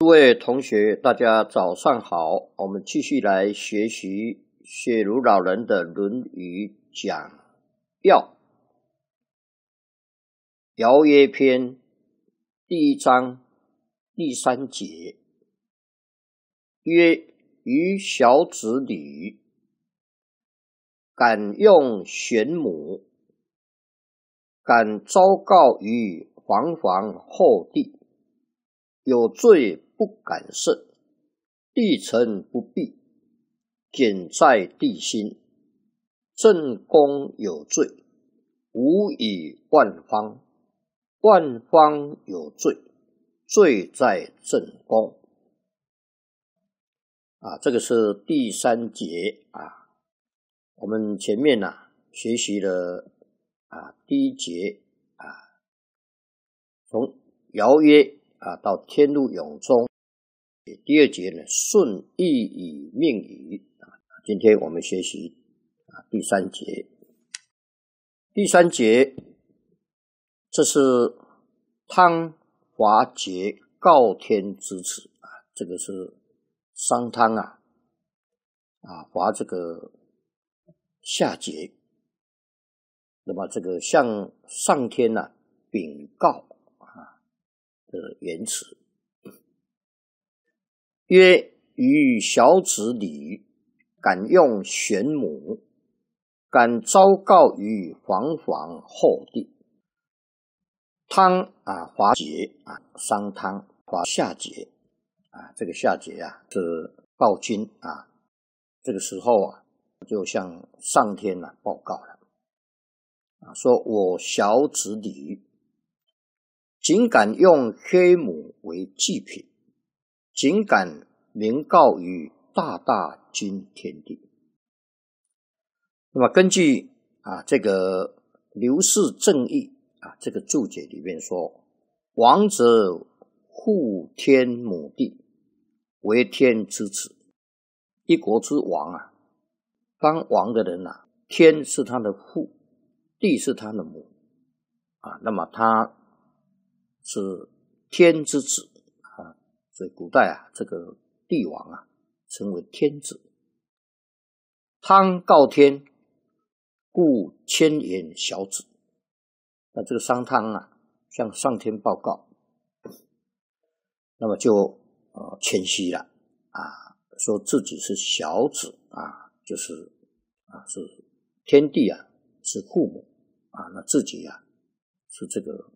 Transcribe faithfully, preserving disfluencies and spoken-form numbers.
各位同学，大家早上好，我们继续来学习雪茹老人的《论语》讲要。尧曰篇第一章第三节，曰：于小子履，敢用玄母，敢昭告于黄黄后帝，有罪不敢赦，地臣不避，简在地心，正宫有罪，无以万方，万方有罪，罪在正宫。啊，这个是第三节啊。我们前面啊学习了啊第一节啊，从尧曰啊到天路永中。第二节呢，顺义以命矣啊。今天我们学习啊第三节。第三节，这是汤华桀告天之词啊，这个是商汤啊啊华这个夏桀，那么这个向上天啊禀告啊的言辞。曰：于小子履，敢用玄母，敢昭告于黄黄后帝。汤啊，华桀啊，商汤，华夏桀啊，这个夏桀啊是暴君啊，这个时候啊就向上天啊报告了啊，说我小子履，竟敢用黑母为祭品，竟敢明告于大大君天地。那么根据啊这个刘氏正义啊这个注解里面说，王者护天母地，为天之子。一国之王啊，当王的人啊，天是他的父，地是他的母啊，那么他是天之子啊，所以古代啊这个帝王啊称为天子。汤告天，故千言小子。那这个商汤啊向上天报告，那么就呃谦虚了啊，说自己是小子啊，就是啊是天地啊是父母啊，那自己啊是这个